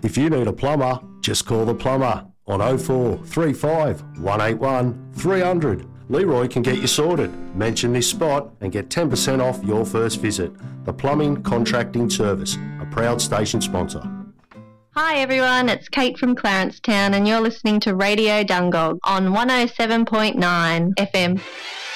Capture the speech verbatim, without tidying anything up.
If you need a plumber, just call the plumber on oh four three five, one eight one, three hundred. Leroy can get you sorted. Mention this spot and get ten percent off your first visit. The Plumbing Contracting Service, a proud station sponsor. Hi everyone, it's Kate from Clarencetown and you're listening to Radio Dungog on one oh seven point nine F M.